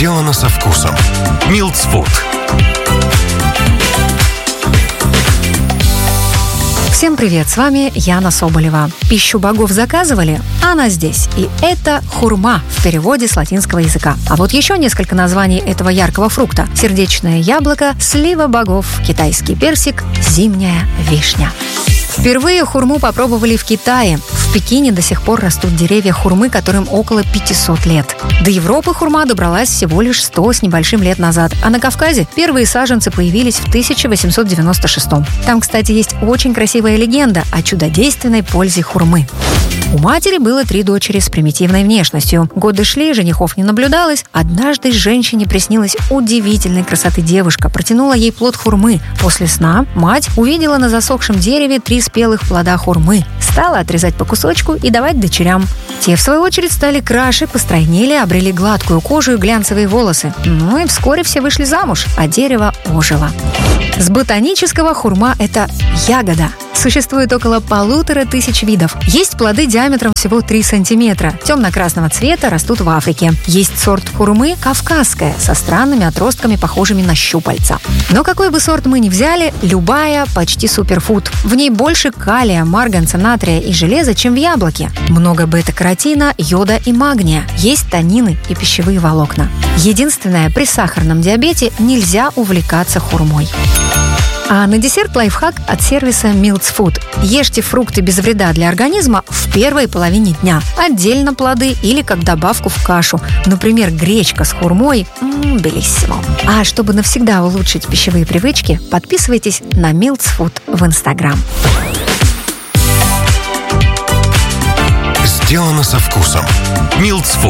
Сделано со вкусом. Mills Food. Всем привет, с вами Яна Соболева. Пищу богов заказывали? Она здесь. И это хурма в переводе с латинского языка. А вот еще несколько названий этого яркого фрукта. Сердечное яблоко, слива богов, китайский персик, зимняя вишня. Впервые хурму попробовали в Китае. В Пекине до сих пор растут деревья хурмы, которым около 500 лет. До Европы хурма добралась всего лишь 100 с небольшим лет назад, а на Кавказе первые саженцы появились в 1896. Там, кстати, есть очень красивая легенда о чудодейственной пользе хурмы. У матери было 3 дочери с примитивной внешностью. Годы шли, женихов не наблюдалось. Однажды женщине приснилась удивительной красоты девушка, протянула ей плод хурмы. После сна мать увидела на засохшем дереве 3 спелых плода хурмы. Стала отрезать по кусочку и давать дочерям. Те, в свою очередь, стали краше, постройнели, обрели гладкую кожу и глянцевые волосы. Ну и вскоре все вышли замуж, а дерево ожило. С ботанического хурма – это ягода. Существует около 1500 видов. Есть плоды диаметром всего 3 сантиметра. Темно-красного цвета, растут в Африке. Есть сорт хурмы кавказская, со странными отростками, похожими на щупальца. Но какой бы сорт мы ни взяли, любая почти суперфуд. В ней больше калия, марганца, натрия и железа, чем в яблоке. Много бета-каротина, йода и магния. Есть танины и пищевые волокна. Единственное, при сахарном диабете нельзя увлекаться хурмой. А на десерт лайфхак от сервиса Mills Food. Ешьте фрукты без вреда для организма в первой половине дня. Отдельно плоды или как добавку в кашу. Например, гречка с хурмой. Белиссимо. А чтобы навсегда улучшить пищевые привычки, подписывайтесь на Mills Food в Instagram. Сделано со вкусом. Mills Food.